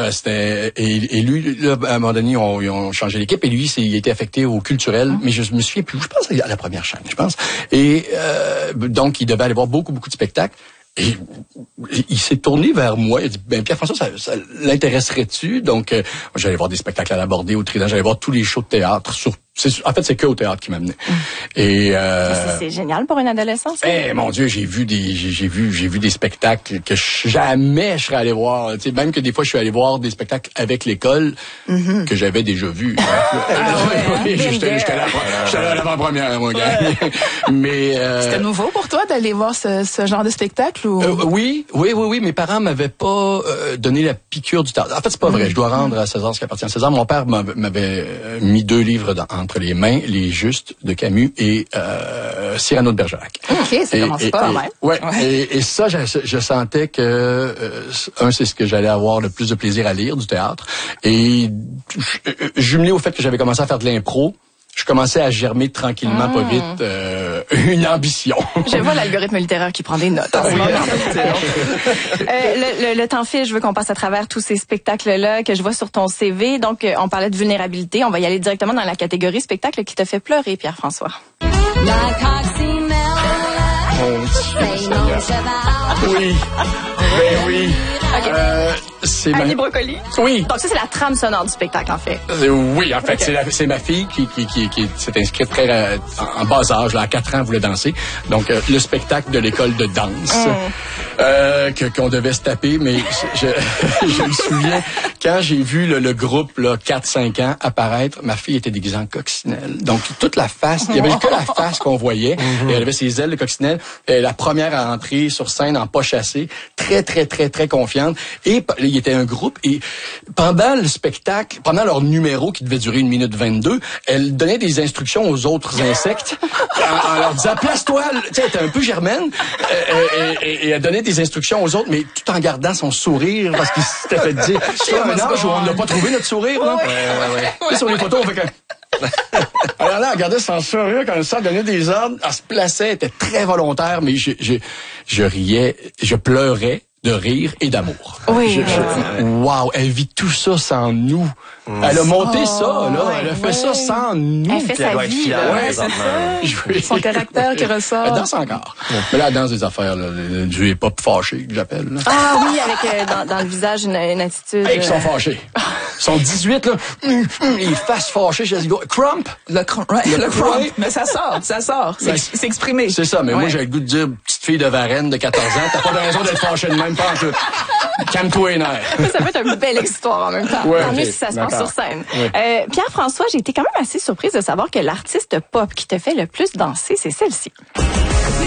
et lui, là, à un moment donné, ils ont changé l'équipe et lui, il a été affecté au culturel, mais je me souviens plus, je pense à la première chaîne, je pense. Et donc, il devait aller voir beaucoup de spectacles. Et il s'est tourné vers moi. Il a dit, Pierre-François, ça l'intéresserait-tu? Donc, j'allais voir des spectacles à la Bordée, au Trident, j'allais voir tous les shows de théâtre. En fait, c'est que au théâtre qui m'amenait. Et c'est génial pour une adolescence. Mon Dieu, j'ai vu des spectacles que jamais je serais allé voir. Tu sais, même que des fois, je suis allé voir des spectacles avec l'école que j'avais déjà vus. J'étais à l'avant-première, mon gars. Mais c'était nouveau pour toi d'aller voir ce genre de spectacle ou Oui. Mes parents m'avaient pas donné la piqûre du théâtre. En fait, c'est pas vrai. Je dois rendre à César ce qui appartient à César. Mon père m'avait mis 2 livres entre les mains, Les Justes de Camus et Cyrano de Bergerac. OK, ça commence pas mal. Ouais. Et ça, je sentais que c'est ce que j'allais avoir le plus de plaisir à lire du théâtre. Et jumelé au fait que j'avais commencé à faire de l'impro, je commençais à germer tranquillement, pas vite, une ambition. Je vois l'algorithme littéraire qui prend des notes. Le temps file, je veux qu'on passe à travers tous ces spectacles-là que je vois sur ton CV. Donc, on parlait de vulnérabilité. On va y aller directement dans la catégorie spectacle qui te fait pleurer, Pierre-François. Oui. Oui. Okay. C'est Annie Brocoli. Oui. Donc ça, c'est la trame sonore du spectacle, en fait. Oui, en fait, c'est ma fille qui s'est inscrite très en bas âge, là, à 4 ans, elle voulait danser. Donc, le spectacle de l'école de danse qu'on devait se taper, mais je me souviens, quand j'ai vu le groupe, là, 4-5 ans apparaître, ma fille était déguisée en coccinelle. Donc, toute la face, il y avait que la face qu'on voyait, et elle avait ses ailes de coccinelle. La première à entrer sur scène en pas chassé, très, très, très, très confiante. Et il y était un groupe, et pendant le spectacle, pendant leur numéro qui devait durer 1 minute 22, elle donnait des instructions aux autres insectes en leur disant, place-toi, tu sais, elle était un peu germaine, et elle donnait des instructions aux autres, mais tout en gardant son sourire, parce qu'il s'était fait dire, c'est un âge où on n'a pas trouvé notre sourire, non? Ouais. Sur les photos, on fait que... Alors là, elle regardait son sourire comme ça, elle donnait des ordres, elle se plaçait, elle était très volontaire, mais je riais, je pleurais de rire et d'amour. Oui. Wow, elle vit tout ça sans nous. Elle a monté ça, là. Elle a fait ça sans nous. Elle fait sa vie, là. Ouais, c'est ça. Son caractère qui ressort. Elle danse encore. Mais là, elle danse des affaires, là. Du hip-hop fâché, que j'appelle, là. Ah oui, avec dans le visage une attitude... Hey, ils sont fâchés. Ils sont 18, là. Les faces fâchées, je dis, Crump. Le crump. Mais ça sort. C'est exprimé. C'est ça, mais moi, j'ai le goût de dire, petite fille de Varennes de 14 ans, t'as pas de raison d'être fâchée de même, pas en tout. Calme-toi les nerfs. Ça peut être une belle histoire en même temps. Tant mieux si ça se passe sur scène. Oui. Pierre-François, j'ai été quand même assez surprise de savoir que l'artiste pop qui te fait le plus danser, c'est celle-ci.